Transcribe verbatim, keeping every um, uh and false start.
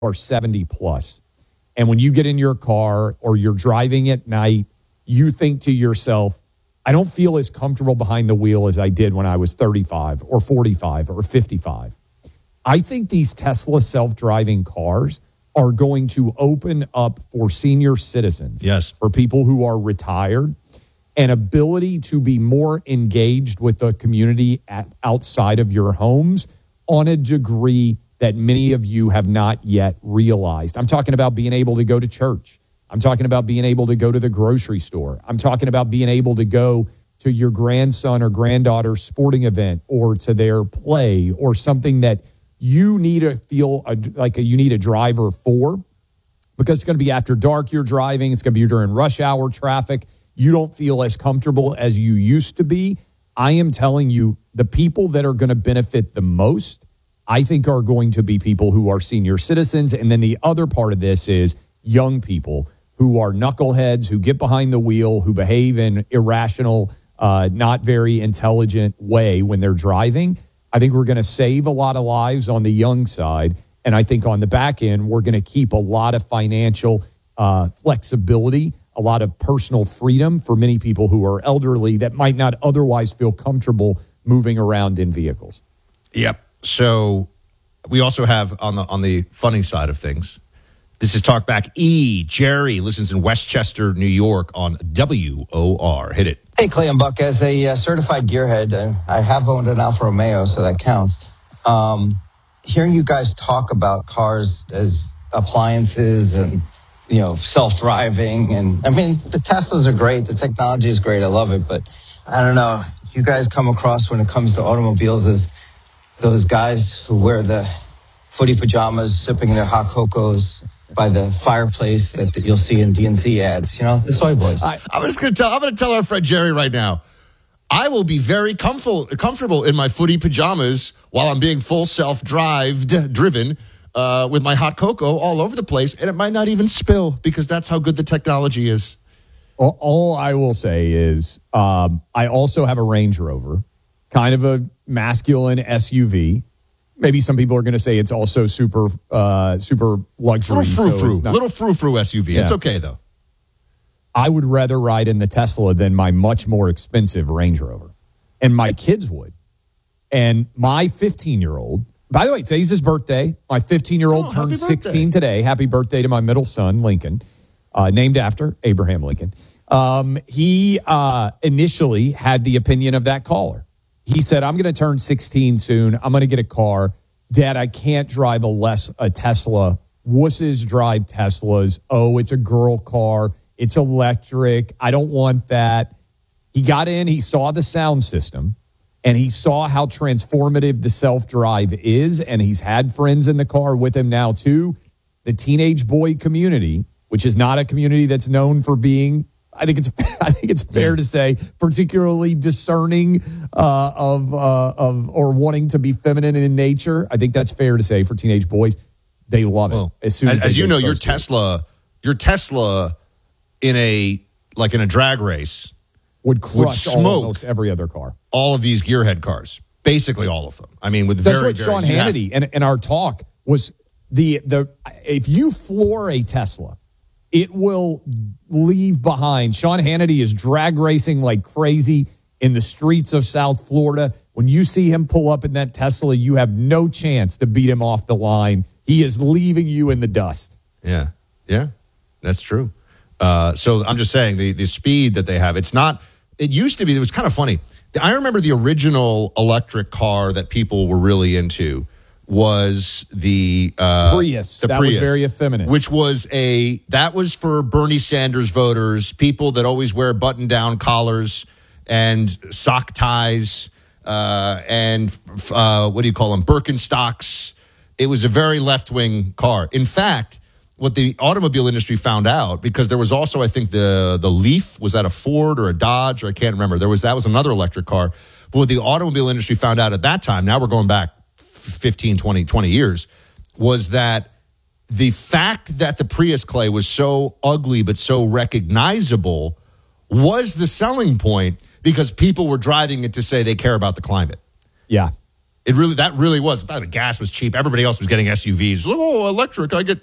are seventy plus. And when you get in your car or you're driving at night, you think to yourself, I don't feel as comfortable behind the wheel as I did when I was thirty-five or forty-five or fifty-five. I think these Tesla self-driving cars are going to open up for senior citizens, yes, for people who are retired, an ability to be more engaged with the community at, outside of your homes on a degree that many of you have not yet realized. I'm talking about being able to go to church. I'm talking about being able to go to the grocery store. I'm talking about being able to go to your grandson or granddaughter's sporting event or to their play or something that you need to feel a, like a, you need a driver for, because it's going to be after dark you're driving. It's going to be during rush hour traffic. You don't feel as comfortable as you used to be. I am telling you, the people that are going to benefit the most, I think, are going to be people who are senior citizens. And then the other part of this is young people who are knuckleheads, who get behind the wheel, who behave in irrational, uh, not very intelligent way when they're driving. I think we're going to save a lot of lives on the young side. And I think on the back end, we're going to keep a lot of financial uh, flexibility, a lot of personal freedom for many people who are elderly that might not otherwise feel comfortable moving around in vehicles. Yep. So we also have on the on the funny side of things, this is Talkback E. Jerry listens in Westchester, New York on W O R. Hit it. Hey, Clay and Buck. As a uh, certified gearhead, uh, I have owned an Alfa Romeo, so that counts. Um, hearing you guys talk about cars as appliances and, you know, self-driving, and I mean, the Teslas are great. The technology is great. I love it. But I don't know. You guys come across when it comes to automobiles as those guys who wear the footy pajamas, sipping their hot cocos by the fireplace that, that you'll see in D and Z ads, you know, the soy boys. I, I'm just going to tell, I'm going to tell our friend Jerry right now, I will be very comfortable, comfortable in my footy pajamas while I'm being full self-drived, driven, uh, with my hot cocoa all over the place, and it might not even spill because that's how good the technology is. All, all I will say is um, I also have a Range Rover, kind of a masculine S U V. Maybe some people are going to say it's also super, uh, super luxury. Little frou-frou, so not, little frou-frou S U V. Yeah. It's okay, though. I would rather ride in the Tesla than my much more expensive Range Rover. And my kids would. And my fifteen-year-old, by the way, today's his birthday. My fifteen-year-old oh, turned sixteen today. Happy birthday to my middle son, Lincoln, uh, named after Abraham Lincoln. Um, he uh, initially had the opinion of that caller. He said, I'm going to turn sixteen soon. I'm going to get a car. Dad, I can't drive a less a Tesla. Wusses drive Teslas. Oh, it's a girl car. It's electric. I don't want that. He got in. He saw the sound system, and he saw how transformative the self-drive is, and he's had friends in the car with him now, too. The teenage boy community, which is not a community that's known for being, I think it's I think it's fair yeah. to say, particularly discerning uh, of uh, of or wanting to be feminine in nature. I think that's fair to say for teenage boys. They love it. Well, as soon as, as, as you know, your Tesla, your Tesla in a like in a drag race would crush would smoke almost every other car. All of these gearhead cars, basically all of them. I mean, with that's very, what Sean very, Hannity and in our talk was the the if you floor a Tesla, it will leave behind. Sean Hannity is drag racing like crazy in the streets of South Florida. When you see him pull up in that Tesla, you have no chance to beat him off the line. He is leaving you in the dust. Yeah, yeah, that's true. Uh, so I'm just saying the, the speed that they have, it's not, it used to be, it was kind of funny. I remember the original electric car that people were really into was the uh, Prius. The that Prius, was very effeminate. Which was a, that was for Bernie Sanders voters, people that always wear button-down collars and sock ties uh, and uh, what do you call them, Birkenstocks. It was a very left-wing car. In fact, what the automobile industry found out, because there was also, I think, the the Leaf, was that a Ford or a Dodge, or I can't remember. There was that was another electric car. But what the automobile industry found out at that time, now we're going back fifteen, twenty, twenty years, was that the fact that the Prius, Clay, was so ugly but so recognizable was the selling point, because people were driving it to say they care about the climate. Yeah. It really, that really was. The gas was cheap. Everybody else was getting S U Vs. Oh, electric. I get